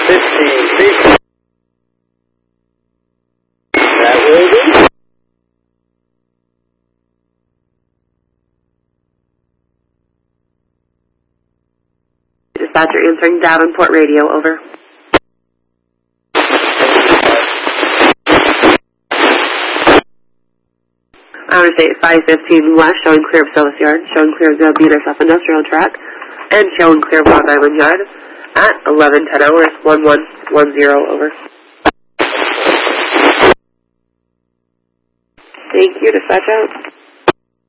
15 feet. That will do. Dispatcher answering Davenport Radio, over. Interstate 515 west, showing clear of Silvis Yard, showing clear of the Beater South Industrial Track, and showing clear of Rock Island Yard at 11:10 hours, 1110, over. Thank you, dispatch out.